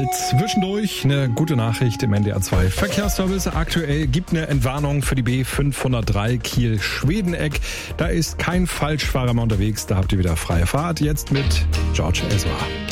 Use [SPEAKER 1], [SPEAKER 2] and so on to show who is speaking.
[SPEAKER 1] mal zwischendurch eine gute Nachricht im NDR 2 Verkehrsservice. Aktuell gibt eine Entwarnung für die B503 Kiel-Schwedeneck. Da ist kein Falschfahrer mehr unterwegs, da habt ihr wieder freie Fahrt. Jetzt mit George Ezra.